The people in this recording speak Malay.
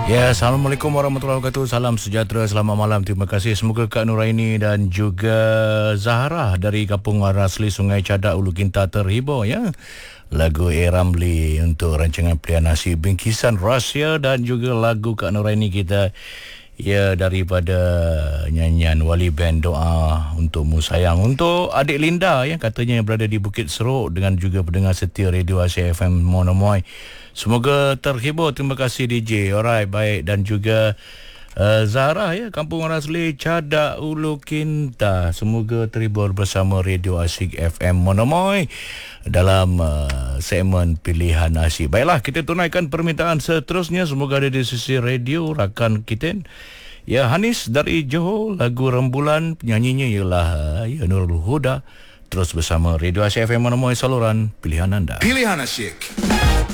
Ya, Assalamualaikum warahmatullahi wabarakatuh. Salam sejahtera, selamat malam. Terima kasih. Semoga Kak Nuraini dan juga Zahra dari Kampung Rasli Sungai Cadak Ulu Kinta terhibur ya. Lagu A. Ramli untuk rancangan pilihan nasi bingkisan rahsia dan juga lagu Kak Nuraini kita ya daripada nyanyian Wali Band Doa Untukmu Sayang. Untuk adik Linda ya, katanya yang berada di Bukit Seruk dengan juga pendengar setia Radio Asia FM Monomoy. Semoga terhibur. Terima kasih DJ. Alright, baik. Dan juga Zahra ya, Kampung Rasli Cadak Ulu Kinta. Semoga terhibur bersama Radio Asik FM Monomoy dalam segmen pilihan nasi. Baiklah, kita tunaikan permintaan seterusnya. Semoga ada di sisi radio rakan kita. Ya, Hanis dari Johor, lagu Rembulan, penyanyinya ialah ya, Nurul Huda. Terus bersama Radio Asik FM Monomoy, saluran pilihan anda. Pilihan Asyik.